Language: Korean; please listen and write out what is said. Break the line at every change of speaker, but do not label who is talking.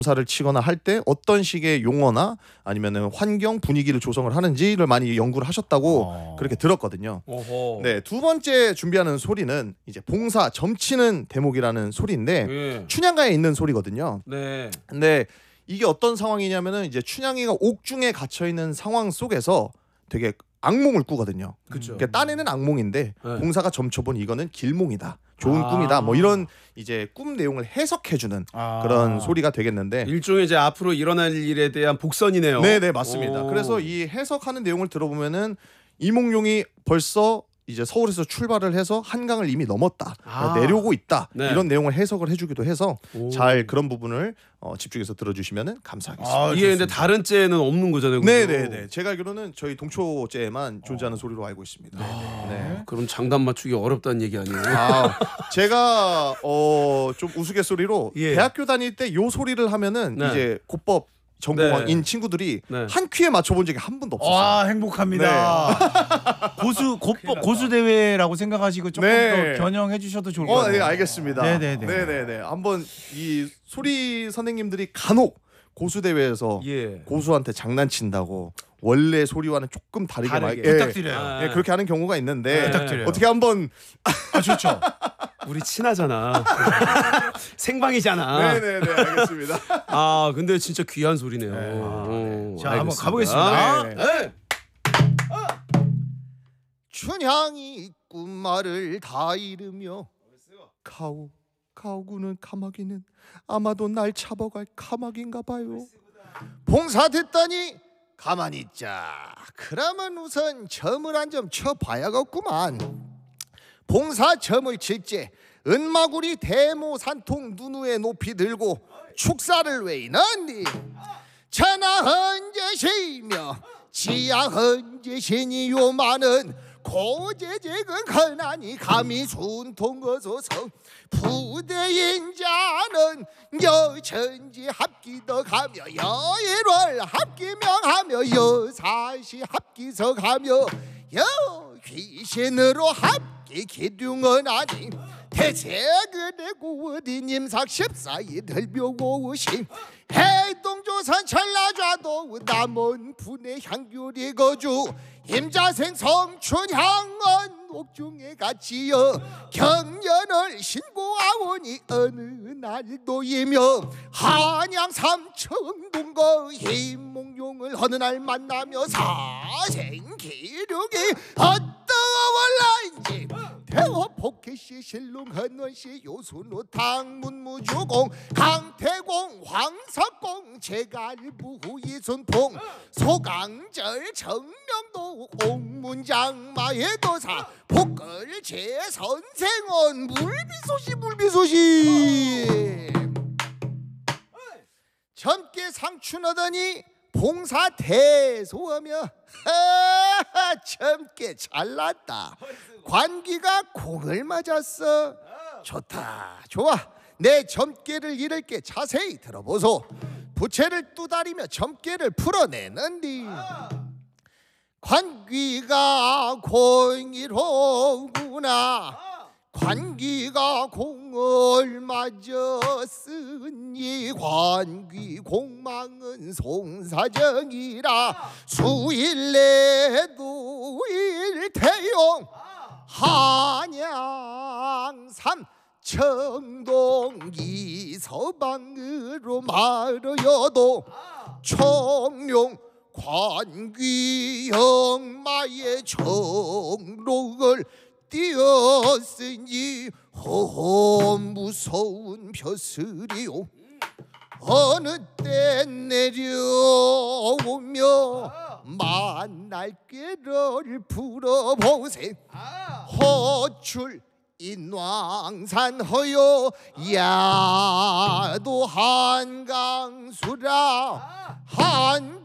사를 치거나 할 때 어떤 식의 용어나 아니면은 환경 분위기를 조성을 하는지를 많이 연구를 하셨다고 그렇게 들었거든요.
어허.
네, 두 번째 준비하는 소리는 이제 봉사 점치는 대목이라는 소리인데
예.
춘향가에 있는 소리거든요.
네.
근데 이게 어떤 상황이냐면은 이제 춘향이가 옥중에 갇혀 있는 상황 속에서 되게 악몽을 꾸거든요.
그렇죠.
그러니까 딴에는 악몽인데
네.
봉사가 점쳐본 이거는 길몽이다. 좋은
아.
꿈이다. 뭐 이런 이제 꿈 내용을 해석해주는 그런 소리가 되겠는데
일종의 이제 앞으로 일어날 일에 대한 복선이네요.
네네 맞습니다.
오.
그래서 이 해석하는 내용을 들어보면은 이몽룡이 벌써 이제 서울에서 출발을 해서 한강을 이미 넘었다.
아.
내려오고 있다.
네.
이런 내용을 해석을 해주기도 해서
오.
잘 그런 부분을 집중해서 들어주시면은 감사하겠습니다.
이게 근데 다른 째는 없는 거잖아요. 그죠?
네네네. 제가 알기로는 저희 동초제에만 존재하는 소리로 알고 있습니다. 네.
그럼 장단 맞추기 어렵다는 얘기 아니에요?
아, 제가 좀 우스갯소리로
예.
대학교 다닐 때 요 소리를 하면은
네.
이제 곧법 전공인
네.
친구들이
네.
한 퀴에 맞춰본 적이 한 번도 없었어요.
와 행복합니다. 고수 대회라고 생각하시고 조금
네.
더 변형해 주셔도 좋을 것 같아요.
네, 알겠습니다.
네네네.
네네네. 한번 이 소리 선생님들이 간혹 고수 대회에서
예.
고수한테 장난친다고 원래 소리와는 조금 다르게
다르게.
부탁드려요.
아.
예, 그렇게 하는 경우가 있는데
부탁드려요.
어떻게 한번
좋죠.
우리 친하잖아. 생방이잖아.
네네네 알겠습니다.
아 근데 진짜 귀한 소리네요.
자, 한번
알겠습니다.
가보겠습니다.
네.
네.
춘향이 꿈말을 다 잃으며 가오구는 카마귀는 아마도 날 잡아갈 카마귀인가 봐요. 봉사 됐다니 가만히 있자. 그러면 우선 점을 한 점 쳐봐야겠구만. 봉사 점을 칠제 은마구리 대모 산통 누누에 높이 들고 축사를 외이는디 천하 헌제시며 지하 헌제시니요 많은 고제제근 건하니 감히 순통거소서 부대인자는 여천지 합기덕하며 여일월 합기명하며 여사시 합기석하며 여귀신으로 합기 기둥은 아니 대체그대 고어디 님삭 14이 들벼고우시 해동조선 전라좌도 남원 분의 향귤이 거주 임자생 성춘향은 옥중에 갇히어 경연을 신고하오니 어느 날도이며 한양 삼청동거 이몽룡을 어느 날 만나며 사생기력이 어떠올라인지 대호 포켓시 실롱 헌원시 요순우 당문무주공 강태공 황석공 제갈부 이순풍 소강절 정명도 옥문장마의도사 복걸제 선생원 물비소시 젊게 상춘하더니 봉사 대소하며 젊게 잘났다. 관기가 공을 맞았어. 좋다 좋아. 내 점괘를 잃을게 자세히 들어보소. 부채를 두다리며 점괘를 풀어내는디 관기가 공이로구나. 관기가 공을 맞았으니 관기 공망은 송사정이라 수일내도 일태용 한양 삼청동 이서방으로 말하여도 청룡 관귀영마의 정록을 띄었으니 허 무서운 벼슬이요 어느 때 내려오며 만날 꾀를 풀어보세. 허출 인왕산 허요 야도 한강수라 한